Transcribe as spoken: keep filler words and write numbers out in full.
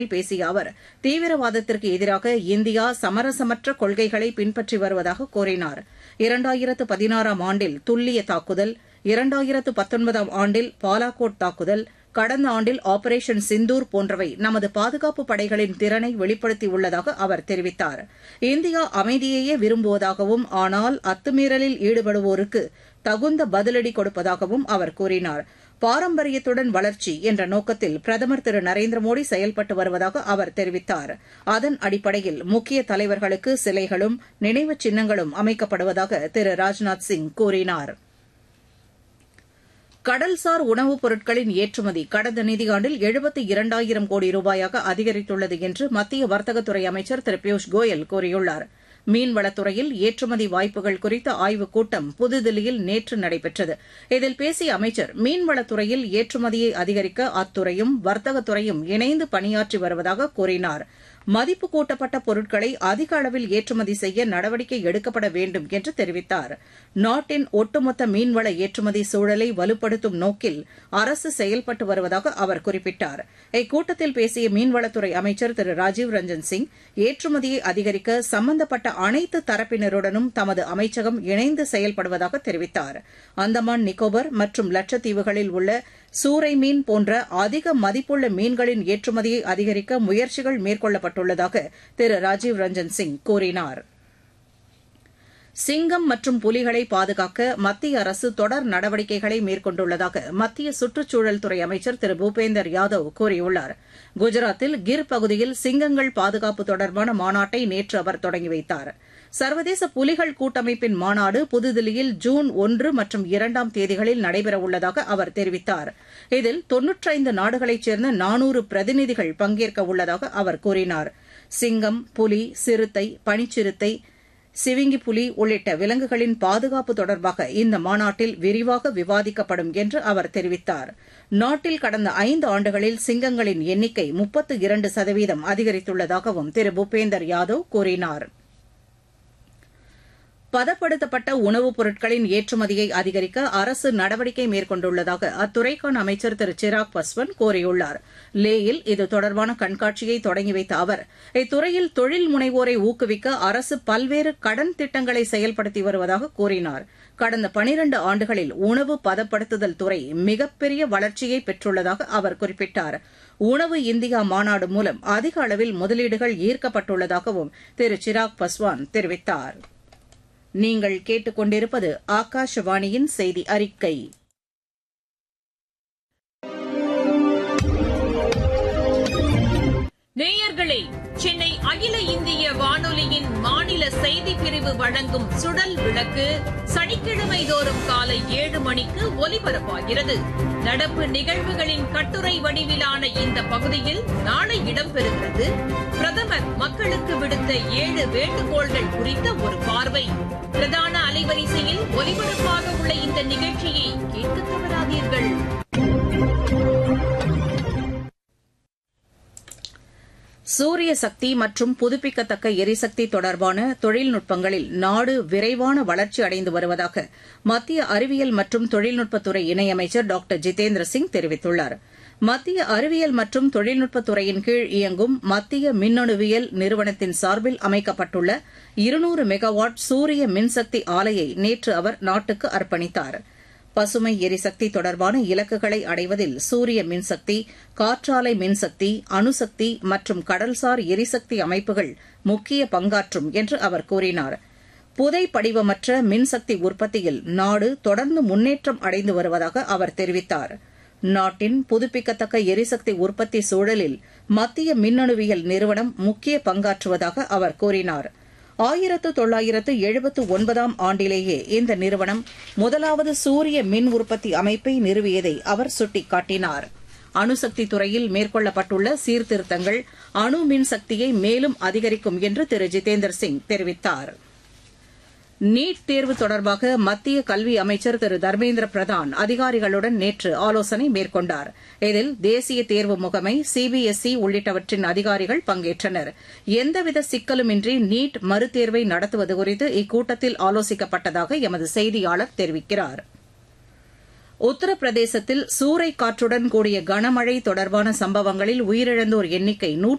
பேசிய அவர் தீவிரவாதத்திற்கு எதிராக இந்தியா சமரசமற்ற கொள்கைகளை பின்பற்றி வருவதாக கூறினார். இரண்டாயிரத்து பதினாறாம் ஆண்டில் துல்லிய தாக்குதல், இரண்டாயிரத்து பத்தொன்பதாம் ஆண்டில் பாலாகோட் தாக்குதல், கடந்த ஆண்டில் ஆபரேஷன் சிந்தூர் போன்றவை நமது பாதுகாப்பு படைகளின் திறனை வெளிப்படுத்தியுள்ளதாக அவர் தெரிவித்தார். இந்தியா அமைதியையே விரும்புவதாகவும் ஆனால் அத்துமீறலில் ஈடுபடுவோருக்கு தகுந்த பதிலடி கொடுப்பதாகவும் அவர் கூறினார். பாரம்பரியத்துடன் வளர்ச்சி என்ற நோக்கத்தில் பிரதமர் திரு நரேந்திர மோடி செயல்பட்டு வருவதாக அவர் தெரிவித்தார். அதன் அடிப்படையில் முக்கிய தலைவர்களுக்கு சிலைகளும் நினைவுச் சின்னங்களும் அமைக்கப்படுவதாக திரு ராஜ்நாத் சிங் கூறினார். கடல்சார் உணவுப் பொருட்களின் ஏற்றுமதி கடந்த நிதியாண்டில் எழுபத்து இரண்டாயிரம் கோடி ரூபாயாக அதிகரித்துள்ளது என்று மத்திய வர்த்தகத்துறை அமைச்சர் திரு பியூஷ் கோயல் கூறியுள்ளார். மீன்வளத்துறையில் ஏற்றுமதி வாய்ப்புகள் குறித்த ஆய்வுக் கூட்டம் புதுதில்லியில் நேற்று நடைபெற்றது. இதில் பேசிய அமைச்சர் மீன்வளத்துறையில் ஏற்றுமதியை அதிகரிக்க அத்துறையும் வர்த்தகத்துறையும் இணைந்து பணியாற்றி வருவதாக கூறினார். மதிப்பு கூட்டப்பட்ட பொருட்களை அதிக அளவில் ஏற்றுமதி செய்ய நடவடிக்கை எடுக்கப்பட வேண்டும் என்று தெரிவித்தார். நாட்டின் ஒட்டுமொத்த மீன்வள ஏற்றுமதி சூழலை வலுப்படுத்தும் நோக்கில் அரசு செயல்பட்டு வருவதாக அவர் குறிப்பிட்டார். இக்கூட்டத்தில் பேசிய மீன்வளத்துறை அமைச்சர் திரு ராஜீவ் ரஞ்சன் சிங் ஏற்றுமதியை அதிகரிக்க சம்பந்தப்பட்ட அனைத்து தரப்பினருடனும் தமது அமைச்சகம் இணைந்து செயல்படுவதாக தெரிவித்தார். அந்தமான் நிக்கோபர் மற்றும் லட்சத்தீவுகளில் உள்ள சூறை மீன் போன்ற அதிக மதிப்புள்ள மீன்களின் ஏற்றுமதியை அதிகரிக்க முயற்சிகள் மேற்கொள்ளப்பட்டுள்ளதாக திரு ராஜீவ் ரஞ்சன் சிங் கூறினார். சிங்கம் மற்றும் புலிகளை பாதுகாக்க மத்திய அரசு தொடர் நடவடிக்கைகளை மேற்கொண்டுள்ளதாக மத்திய சுற்றுச்சூழல் துறை அமைச்சர் திரு பூபேந்தர் யாதவ் கூறியுள்ளார். குஜராத்தில் கிர் பகுதியில் சிங்கங்கள் பாதுகாப்பு தொடர்பான மாநாட்டை நேற்று அவர் தொடங்கி வைத்தார். சர்வதேச புலிகள் கூட்டமைப்பின் மாநாடு புதுதில்லியில் ஜூன் ஒன்று மற்றும் இரண்டாம் தேதிகளில் நடைபெறவுள்ளதாக அவர் தெரிவித்தார். இதில் தொன்னூற்றைந்து நாடுகளைச் சேர்ந்த நானூறு பிரதிநிதிகள் பங்கேற்க உள்ளதாக அவர் கூறினார். சிங்கம், புலி, சிறுத்தை, பனிச்சிறுத்தை, சிவிங்கி புலி உள்ளிட்ட விலங்குகளின் பாதுகாப்பு தொடர்பாக இந்த மாநாட்டில் விரிவாக விவாதிக்கப்படும் என்று அவர் தெரிவித்தார். நாட்டில் கடந்த ஐந்து ஆண்டுகளில் சிங்கங்களின் எண்ணிக்கை முப்பத்து இரண்டு சதவீதம் அதிகரித்துள்ளதாகவும் திரு பூபேந்தர் யாதவ் கூறினார். பதப்படுத்தப்பட்ட உணவுப் பொருட்களின் ஏற்றுமதியை அதிகரிக்க அரசு நடவடிக்கை மேற்கொண்டுள்ளதாக அத்துறைக்கான அமைச்சர் திரு சிராக் பஸ்வான் கூறியுள்ளார். லேயில் இது தொடர்பான கண்காட்சியை தொடங்கி வைத்த அவர் இத்துறையில் தொழில் முனைவோரை ஊக்குவிக்க அரசு பல்வேறு கடன் திட்டங்களை செயல்படுத்தி வருவதாக கூறினார். கடந்த பனிரண்டு ஆண்டுகளில் உணவு பதப்படுத்துதல் துறை மிகப்பெரிய வளர்ச்சியை பெற்றுள்ளதாக அவர் குறிப்பிட்டார். உணவு இந்தியா மாநாடு மூலம் அதிக அளவில் முதலீடுகள் ஈர்க்கப்பட்டுள்ளதாகவும் திரு சிராக் பஸ்வான் தெரிவித்தார். நீங்கள் கேட்டுக் கொண்டிருப்பது ஆகாஷவாணியின் செய்தி அறிக்கை. நேயர்களே, சென்னை அகில இந்திய வானொலியின் மாநில செய்திப் பிரிவு வழங்கும் சுடல் விளக்கு சனிக்கிழமை தோறும் காலை ஏழு மணிக்கு ஒலிபரப்பாகிறது. நடப்பு நிகழ்வுகளின் கட்டுரை வடிவிலான இந்த பகுதியில் நாளை இடம்பெறுகிறது பிரதமர் மக்களுக்கு விடுத்த ஏழு வேண்டுகோள்கள் குறித்த ஒரு பார்வை. பிரதான அலைவரிசையில் ஒலிபரப்பாக உள்ள இந்த நிகழ்ச்சியை கேட்க தவறாதீர்கள். சூரிய சக்தி மற்றும் புதுப்பிக்கத்தக்க எரிசக்தி தொடர்பான தொழில்நுட்பங்களில் நாடு விரைவான வளர்ச்சி அடைந்து வருவதாக மத்திய அறிவியல் மற்றும் தொழில்நுட்பத்துறை இணையமைச்சர் டாக்டர் ஜிதேந்திர சிங் தெரிவித்துள்ளார். மத்திய அறிவியல் மற்றும் தொழில்நுட்பத்துறையின் கீழ் இயங்கும் மத்திய மின்னணுவியல் நிறுவனத்தின் சார்பில் அமைக்கப்பட்டுள்ள இருநூறு மெகாவாட் சூரிய மின்சக்தி ஆலையை நேற்று அவர் நாட்டுக்கு அர்ப்பணித்தார். பசுமை எரிசக்தி தொடர்பான இலக்குகளை அடைவதில் சூரிய மின்சக்தி, காற்றாலை மின்சக்தி, அணுசக்தி மற்றும் கடல்சார் எரிசக்தி அமைப்புகள் முக்கிய பங்காற்றும் என்று அவர் கூறினார். புதை படிவமற்ற மின்சக்தி உற்பத்தியில் நாடு தொடர்ந்து முன்னேற்றம் அடைந்து வருவதாக அவர் தெரிவித்தார். நாட்டின் புதுப்பிக்கத்தக்க எரிசக்தி உற்பத்தி சூழலில் மத்திய மின்னணுவியல் நிறுவனம் முக்கிய பங்காற்றுவதாக அவர் கூறினார். ஆயிரத்து தொள்ளாயிரத்து எழுபத்து ஒன்பதாம் ஆண்டிலேயே இந்த நிறுவனம் முதலாவது சூரிய மின் உற்பத்தி அமைப்பை நிறுவியதை அவர் சுட்டிக்காட்டினார். அணுசக்தி துறையில் மேற்கொள்ளப்பட்டுள்ள சீர்திருத்தங்கள் அணு மின் சக்தியை மேலும் அதிகரிக்கும் என்று திரு ஜிதேந்திர சிங் தெரிவித்தார். நீட் தேர்வு தொடர்பாக மத்திய கல்வி அமைச்சர் திரு தர்மேந்திர பிரதான் அதிகாரிகளுடன் நேற்று ஆலோசனை மேற்கொண்டார். இதில் தேசிய தேர்வு முகமை, சிபிஎஸ்இ உள்ளிட்டவற்றின் அதிகாரிகள் பங்கேற்றனர். எந்தவித சிக்கலுமின்றி நீட் மறுதேர்வை நடத்துவது குறித்து இக்கூட்டத்தில் ஆலோசிக்கப்பட்டதாக எமது செய்தியாளர் தெரிவிக்கிறார். உத்தரப்பிரதேசத்தில் சூறைக்காற்றுடன் கூடிய கனமழை தொடர்பான சம்பவங்களில் உயிரிழந்தோர் எண்ணிக்கை